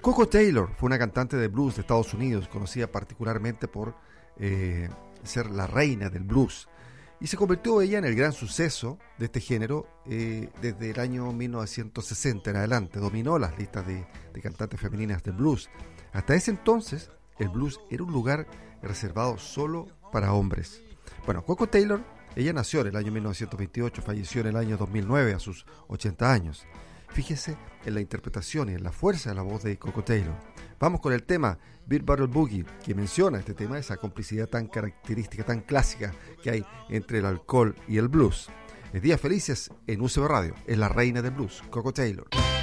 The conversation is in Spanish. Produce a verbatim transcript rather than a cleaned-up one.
Coco Taylor fue una cantante de blues de Estados Unidos, conocida particularmente por eh, ser la reina del blues, y se convirtió ella en el gran suceso de este género eh, desde el año mil novecientos sesenta en adelante. Dominó las listas de, de cantantes femeninas de blues. Hasta ese entonces, el blues era un lugar reservado solo para hombres. Bueno, Coco Taylor, ella nació en el año mil novecientos veintiocho, falleció en el año dos mil nueve a sus ochenta años. Fíjese en la interpretación y en la fuerza de la voz de Coco Taylor. Vamos con el tema Beat Battle Boogie, que menciona este tema, esa complicidad tan característica, tan clásica que hay entre el alcohol y el blues. Es Días Felices en U C B Radio, es la reina del blues, Coco Taylor.